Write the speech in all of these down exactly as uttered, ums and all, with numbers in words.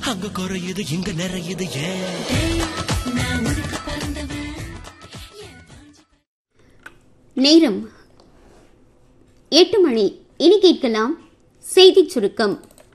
அங்க குறையுது இங்க நிறையுது ஏன்? நேரம் எட்டு மணி. இனி கேட்கலாம் செய்தி சுருக்கம்.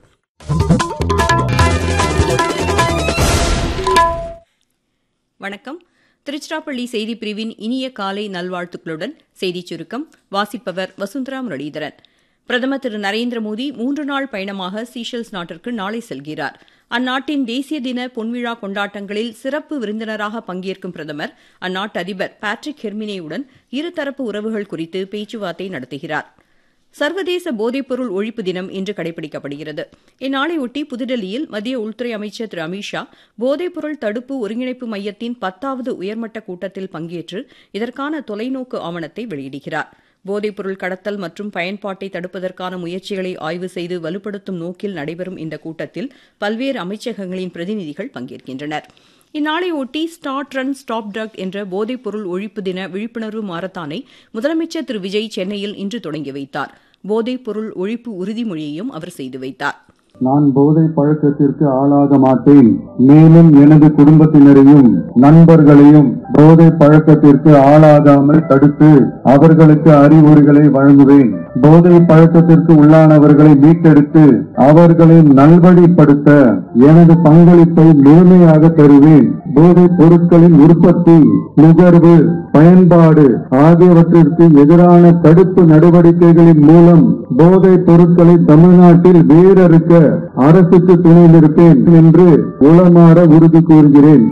வணக்கம். திருச்சிராப்பள்ளி செய்தி பிரிவின் இனிய காலை நல்வாழ்த்துக்களுடன் செய்தி சுருக்கம் வாசிப்பவர் வசுந்தரா முரளிதரன். பிரதமர் திரு நரேந்திர மோடி மூன்று நாள் பயணமாக சீஷெல்ஸ் நாட்டிற்கு நாளை செல்கிறார். அந்நாட்டின் தேசிய தின பொன்விழா கொண்டாட்டங்களில் சிறப்பு விருந்தினராக பங்கேற்கும் பிரதமர் அந்நாட்டு அதிபர் பேட்ரிக் ஹெர்மினேயுடன் இருதரப்பு உறவுகள் குறித்து பேச்சுவார்த்தை நடத்துகிறார். சர்வதேச போதைப்பொருள் ஒழிப்பு தினம் இன்று கடைபிடிக்கப்படுகிறது. இந்நாளையொட்டி புதுடெல்லியில் மத்திய உள்துறை அமைச்சர் திரு அமித்ஷா போதைப்பொருள் தடுப்பு ஒருங்கிணைப்பு மையத்தின் பத்தாவது உயர்மட்ட கூட்டத்தில் பங்கேற்று இதற்கான தொலைநோக்கு ஆவணத்தை வெளியிடுகிறார். போதைப்பொருள் கடத்தல் மற்றும் பயன்பாட்டை தடுப்பதற்கான முயற்சிகளை ஆய்வு செய்து வலுப்படுத்தும் நோக்கில் நடைபெறும் இந்த கூட்டத்தில் பல்வேறு அமைச்சகங்களின் பிரதிநிதிகள் பங்கேற்கின்றனர். இந்நாளையொட்டி ஸ்டார்ட் ரன் ஸ்டாப் ட்ரக் என்ற போதைப்பொருள் ஒழிப்பு தின விழிப்புணர்வு மாரத்தானை முதலமைச்சர் திரு விஜய் சென்னையில் இன்று தொடங்கி வைத்தார். போதைப்பொருள் ஒழிப்பு உறுதிமொழியையும் அவர் செய்து வைத்தார். நான் போதை பழக்கத்திற்கு ஆளாக மாட்டேன், மேலும் எனது குடும்பத்தினரையும் நண்பர்களையும் போதை பழக்கத்திற்கு ஆளாகாமல் தடுத்து அவர்களுக்கு அறிவுரைகளை வழங்குவேன். போதை பழக்கத்திற்கு உள்ளானவர்களை மீட்டெடுத்து அவர்களை நல்வழிப்படுத்த எனது பங்களிப்பை முழுமையாக தருவேன். போதைப் பொருட்களின் உற்பத்தி, நுகர்வு, பயன்பாடு ஆகியவற்றிற்கு எதிரான தடுப்பு நடவடிக்கைகளின் மூலம் போதைப் பொருட்களை தமிழ்நாட்டில் வேரறுக்க அரசுக்கு துணை நிற்பேன் என்று உளமாற உறுதி கூறுகிறேன்.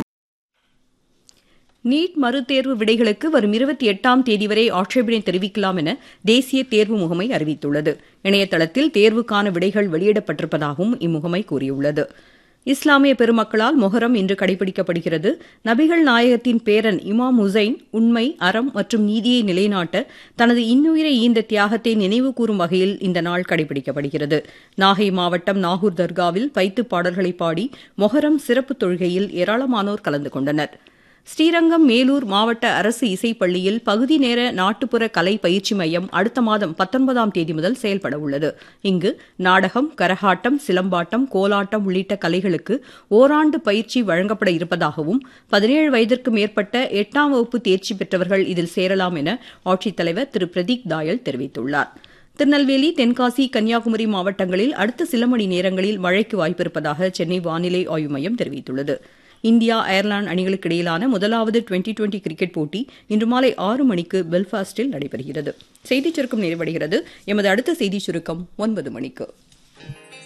நீட் மறுதேர்வு விடைகளுக்கு வரும் இருபத்தி எட்டாம் தேதி வரை ஆட்சேபனை தெரிவிக்கலாம் என தேசிய தேர்வு முகமை அறிவித்துள்ளது. இணையதளத்தில் தேர்வுக்கான விடைகள் வெளியிடப்பட்டிருப்பதாகவும் இம்முகமை கூறியுள்ளது. இஸ்லாமிய பெருமக்களால் மொஹரம் இன்று கடைபிடிக்கப்படுகிறது. நபிகள் நாயகத்தின் பேரன் இமாம் ஹுசைன் உண்மை, அறம் மற்றும் நீதியை நிலைநாட்ட தனது இன்னுயிரை ஈந்த தியாகத்தை நினைவு கூறும் வகையில் இந்த நாள் கடைபிடிக்கப்படுகிறது. நாகை மாவட்டம் நாகூர் தர்காவில் பைத்து பாடல்களை பாடி மொஹரம் சிறப்பு தொழுகையில் ஏராளமானோர் கலந்து கொண்டனர். ஸ்ரீரங்கம் மேலூர் மாவட்ட அரசு இசைப்பள்ளியில் பகுதி நேர நாட்டுப்புற கலை பயிற்சி மையம் அடுத்த மாதம் பத்தொன்பதாம் தேதி முதல் செயல்பட உள்ளது. இங்கு நாடகம், கரகாட்டம், சிலம்பாட்டம், கோலாட்டம் உள்ளிட்ட கலைகளுக்கு ஓராண்டு பயிற்சி வழங்கப்பட இருப்பதாகவும் பதினேழு வயதிற்கு மேற்பட்ட எட்டாம் வகுப்பு தேர்ச்சி பெற்றவர்கள் இதில் சேரலாம் என ஆட்சித்தலைவர் திரு பிரதீக் தாயல் தெரிவித்துள்ளார். திருநெல்வேலி, தென்காசி, கன்னியாகுமரி மாவட்டங்களில் அடுத்த சில மணி நேரங்களில் மழைக்கு வாய்ப்பிருப்பதாக சென்னை வானிலை ஆய்வு மையம் தெரிவித்துள்ளது. இந்தியா அயர்லாந்து அணிகளுக்கு இடையிலான முதலாவது டுவெண்டி டுவெண்டி கிரிக்கெட் போட்டி இன்று மாலை ஆறு மணிக்கு பெல்ஃபாஸ்டில் நடைபெறுகிறது. செய்திச் சுருக்கம் நிறைவடைகிறது. எமது அடுத்த செய்திச் சுருக்கம் ஒன்பது மணிக்கு.